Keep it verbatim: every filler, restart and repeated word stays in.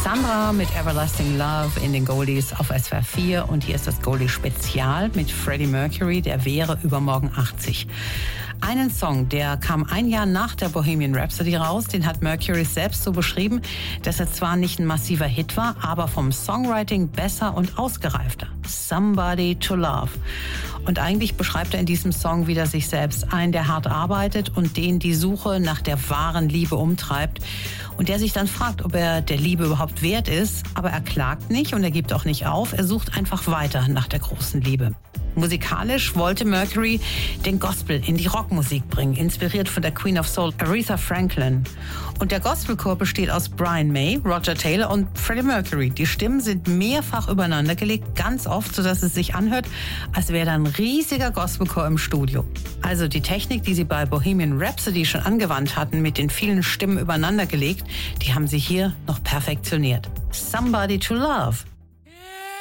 Sandra mit Everlasting Love in den Goldies auf S W R vier. Und hier ist das Goldie-Spezial mit Freddie Mercury, der wäre übermorgen achtzig. Einen Song, der kam ein Jahr nach der Bohemian Rhapsody raus, den hat Mercury selbst so beschrieben, dass er zwar nicht ein massiver Hit war, aber vom Songwriting besser und ausgereifter. Somebody to Love. Und eigentlich beschreibt er in diesem Song wieder sich selbst, einen, der hart arbeitet und den die Suche nach der wahren Liebe umtreibt und der sich dann fragt, ob er der Liebe überhaupt wert ist. Aber er klagt nicht und er gibt auch nicht auf, er sucht einfach weiter nach der großen Liebe. Musikalisch wollte Mercury den Gospel in die Rockmusik bringen, inspiriert von der Queen of Soul, Aretha Franklin. Und der Gospelchor besteht aus Brian May, Roger Taylor und Freddie Mercury. Die Stimmen sind mehrfach übereinander gelegt, ganz oft, sodass es sich anhört, als wäre da ein riesiger Gospelchor im Studio. Also die Technik, die sie bei Bohemian Rhapsody schon angewandt hatten, mit den vielen Stimmen übereinander gelegt, die haben sie hier noch perfektioniert. Somebody to Love.